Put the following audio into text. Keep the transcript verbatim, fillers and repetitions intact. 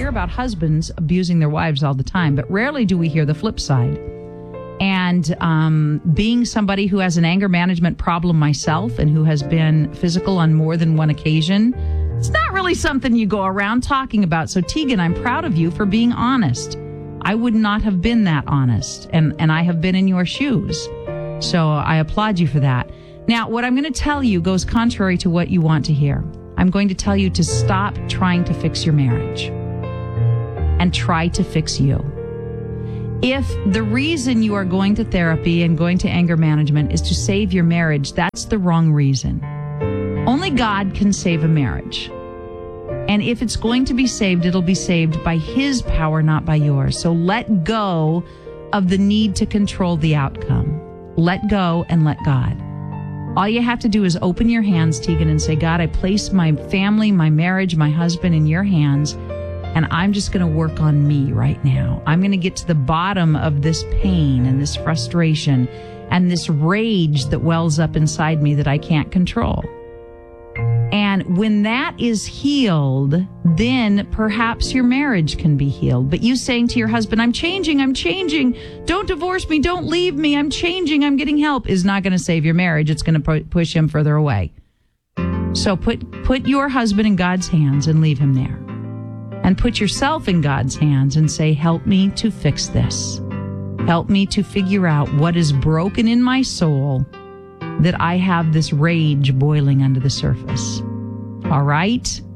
hear about husbands abusing their wives all the time, but rarely do we hear the flip side. And um, being somebody who has an anger management problem myself and who has been physical on more than one occasion, it's not really something you go around talking about. So, Tegan, I'm proud of you for being honest. I would not have been that honest, and, and I have been in your shoes. So I applaud you for that. Now, what I'm going to tell you goes contrary to what you want to hear. I'm going to tell you to stop trying to fix your marriage and try to fix you. If the reason you are going to therapy and going to anger management is to save your marriage, that's the wrong reason. Only God can save a marriage. And if it's going to be saved, it'll be saved by His power, not by yours. So let go of the need to control the outcome. Let go and let God. All you have to do is open your hands, Tegan, and say, God, I place my family, my marriage, my husband in your hands, and I'm just going to work on me right now. I'm going to get to the bottom of this pain and this frustration and this rage that wells up inside me that I can't control. And when that is healed, then perhaps your marriage can be healed. But you saying to your husband, I'm changing, I'm changing, don't divorce me, don't leave me, I'm changing, I'm getting help, is not going to save your marriage. It's going to push him further away. So put, put your husband in God's hands and leave him there. And put yourself in God's hands and say, help me to fix this. Help me to figure out what is broken in my soul that I have this rage boiling under the surface. All right?